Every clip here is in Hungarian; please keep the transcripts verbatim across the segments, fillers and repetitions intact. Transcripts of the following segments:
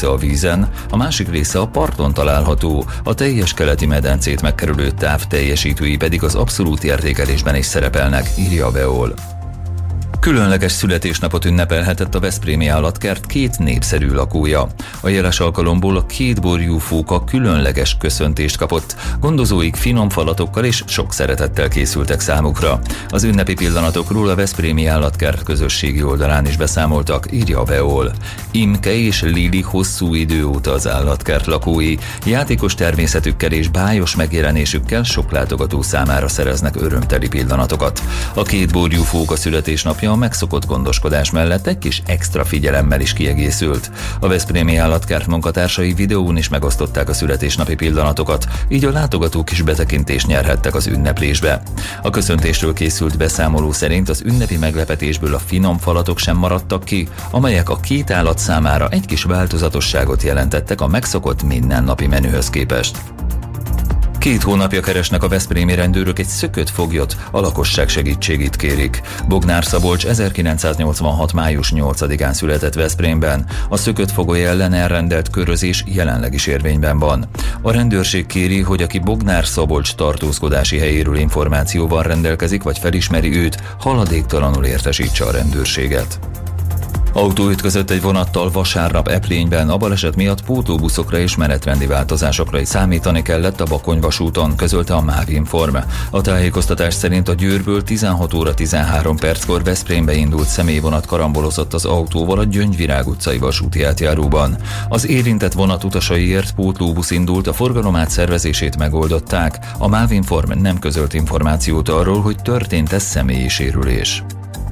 része a vízen, a másik része a parton található, a teljes keleti medencét megkerülő táv teljesítői pedig az abszolút értékelésben is szerepelnek, írja a Veol. Különleges születésnapot ünnepelhetett a veszprémi állatkert két népszerű lakója. A jeles alkalomból a két borjú fóka különleges köszöntést kapott, gondozóik finom falatokkal és sok szeretettel készültek számukra. Az ünnepi pillanatokról a veszprémi állatkert közösségi oldalán is beszámoltak, írja a Veol. Imke és Lili hosszú idő óta az állatkert lakói, játékos természetükkel és bájos megjelenésükkel sok látogató számára szereznek örömteli pillanatokat. A két borjú fóka születésnapja a megszokott gondoskodás mellett egy kis extra figyelemmel is kiegészült. A veszprémi állatkert munkatársai videón is megosztották a születésnapi pillanatokat, így a látogatók is betekintést nyerhettek az ünneplésbe. A köszöntésről készült beszámoló szerint az ünnepi meglepetésből a finom falatok sem maradtak ki, amelyek a két állat számára egy kis változatosságot jelentettek a megszokott mindennapi menühöz képest. Két hónapja keresnek a veszprémi rendőrök egy szökött foglyot, a lakosság segítségét kérik. Bognár Szabolcs ezerkilencszáznyolcvanhat. május nyolcadikán született Veszprémben. A szökött fogoly ellen elrendelt körözés jelenleg is érvényben van. A rendőrség kéri, hogy aki Bognár Szabolcs tartózkodási helyéről információval rendelkezik, vagy felismeri őt, haladéktalanul értesítse a rendőrséget. Autó ütközött egy vonattal vasárnap Eplényben, a baleset miatt pótlóbuszokra és menetrendi változásokra is számítani kellett a Bakony vasúton, közölte a MÁV Inform. A tájékoztatás szerint a Győrből tizenhat óra tizenhárom perckor Veszprémbe indult személyvonat karambolozott az autóval a Gyöngyvirág utcai vasúti átjáróban. Az érintett vonat utasaiért pótlóbusz indult, a forgalom átszervezését megoldották. A MÁV Inform nem közölt információt arról, hogy történt-e személyi sérülés.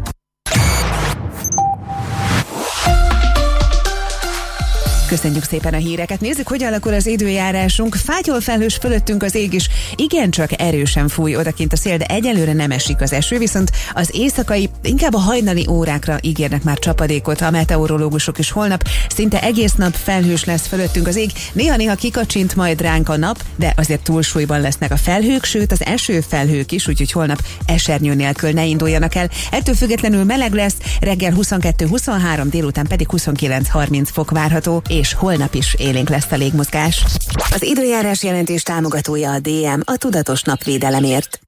Köszönjük szépen a híreket. Nézzük, hogy alakul az időjárásunk. Fátyol felhős fölöttünk az ég is, igencsak erősen fúj odakint a szél, de egyelőre nem esik az eső, viszont az éjszakai, inkább a hajnali órákra ígérnek már csapadékot a meteorológusok is. Holnap szinte egész nap felhős lesz fölöttünk az ég, néha-néha kikacsint majd ránk a nap, de azért túlsúlyban lesznek a felhők, sőt az esőfelhők is, úgyhogy holnap esernyő nélkül ne induljanak el. Ettől függetlenül meleg lesz, reggel huszonkettő huszonhárom, délután pedig huszonkilenc harminc fok várható, és holnap is élénk lesz a légmozgás. Az időjárás jelentés támogatója a dé em, a tudatos napvédelemért.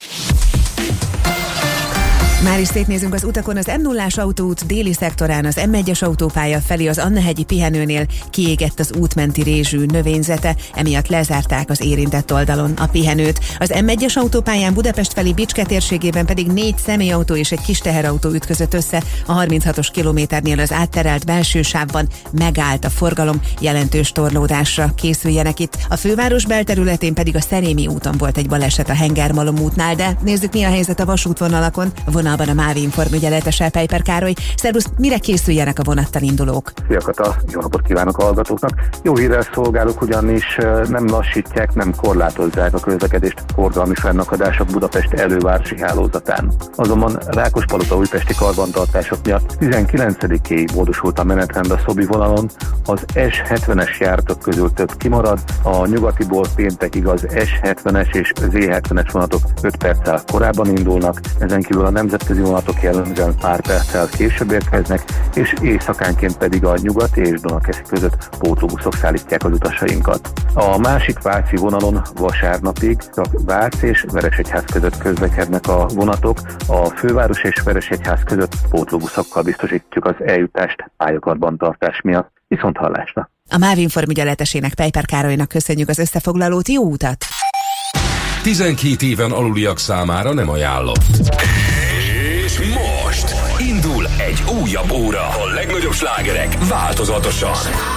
Már is szétnézünk az utakon, az em nullás autóút déli szektorán, az em egyes autópálya felé az Annahegyi pihenőnél kiégett az útmenti rézsű növényzete, emiatt lezárták az érintett oldalon a pihenőt. Az em egyes autópályán Budapest felé Bicske térségében pedig négy személyautó és egy kis teherautó ütközött össze, a harminchatos kilométernél az átterelt belső sávban megállt a forgalom, jelentős torlódásra készüljenek itt. A főváros belterületén pedig a Szerémi úton volt egy baleset a Hengermalom útnál, de nézzük, mi a helyzet a vasútvonalakon. A a MÁV Inform ügyeletes Pejper Károly. Szervusz, mire készüljenek a vonattal indulók? Szia Kata, jó napot kívánok a hallgatóknak. Jó hírrel szolgálok, ugyanis nem lassítják, nem korlátozzák a közlekedést forgalmi fennakadások Budapest elővárosi hálózatán. Azonban Rákospalota újpesti karbantartások miatt tizenkilencedikéig módosult a menetrend a Szobi vonalon, az es hetvenes járatok közül több kimarad, a nyugatiból péntekig az es hetvenes és zé hetvenes vonatok öt perccel korábban indulnak, ezen kívül a nemzetközi vonatok jellemzően pár perccel később érkeznek, és éjszakánként pedig a nyugati és Dunakeszi között pótlóbuszok szállítják az utasainkat. A másik váci vonalon vasárnapig csak Vác és Veresegyház között közlekednek a vonatok, a főváros és Veresegyház között pótlóbuszokkal biztosítjuk az eljutást pályakarbantartás miatt. Viszont hallásra! A MÁV Inform ügyeletesének Pejper Károlynak köszönjük az összefoglalót, jó utat! tizenkét éven aluliak számára nem ajánlott. És most indul egy újabb óra. A legnagyobb slágerek változatosan.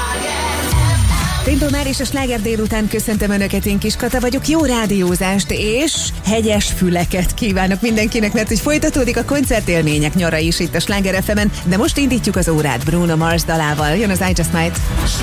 Tintó már és a Sláger délután köszöntöm Önöket, én Kis Kata vagyok, jó rádiózást és hegyes füleket kívánok mindenkinek, mert hogy folytatódik a koncertélmények nyara is itt a Sláger ef emen, de most indítjuk az órát Bruno Mars dalával, jön az I Just Might.